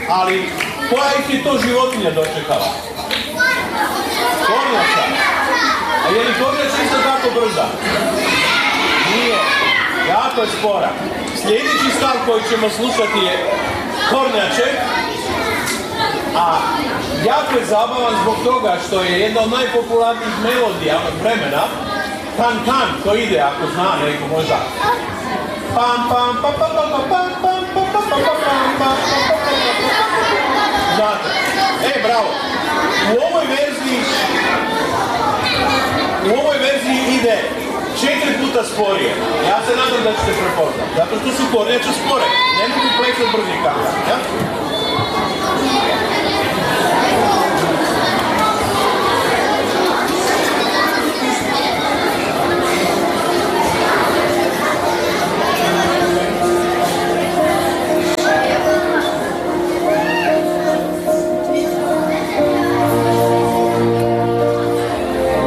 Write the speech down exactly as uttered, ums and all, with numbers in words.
ali koja ih je to životinja dočekala? Kornjača. A je li kornjača isto tako brza? Nije. Jako je spora. Sljedeći stav koji ćemo slušati je kornjače, a jako je zabavan zbog toga što je jedna od najpopularnijih melodija od vremena, Kan Kan, to ide ako zna neko možda. Pam pam pam pam pam pam pam pam pam pam pam pam pam. Znate? E, bravo. U ovoj verziji u ovoj verziji ide četiri puta sporije. Ja se nadam da ćete prepoznati. Zato što su kornjače spore. Ne mogu plesati brzi kako. Ja?